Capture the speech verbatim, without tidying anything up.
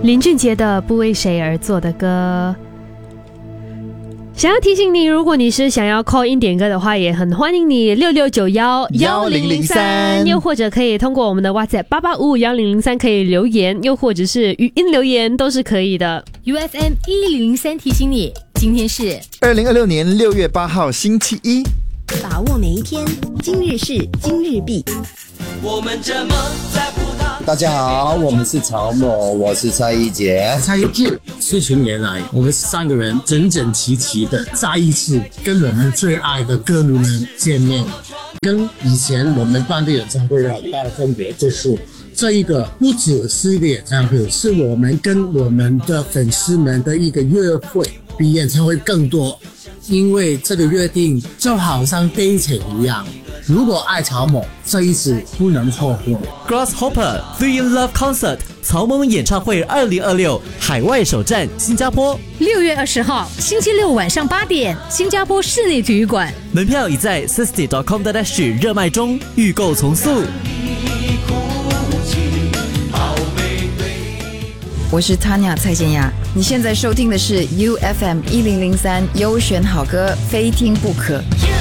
林俊杰的《不为谁而作的歌》。想要提醒你，如果你是想要 call in 点歌的话，也很欢迎你六六九一一零零三，又或者可以通过我们的 WhatsApp 八八五五一零零三可以留言，又或者是语音留言都是可以的。 U F M 一零零三提醒你，今天是二零二六年六月八号星期一， 把握每一天，今日事今日毕。 我们这么在乎他。 大家好，我们是曹某，我是蔡一杰。 蔡一杰，四十年来，我们三个人整整齐齐的再一次跟我们最爱的歌迷们见面。跟以前我们办的演唱会有很大的分别，就是这一个不只是一个演唱会，是我们跟我们的粉丝们的一个约会，比演唱会更多。因为这个约定就好像 dating 一样，如果爱曹某，这一次不能错过。 Grasshopper Three in Love Concert 曹萌演唱会二零二六海外首站新加坡， 六月二十号星期六晚上八点，新加坡室内体育馆， 门票已在 sixty dot com dot s g 热卖中，预购从速。 我是 Tanya 蔡健雅，你现在收听的是 U F M 一零零三优选好歌，非听不可。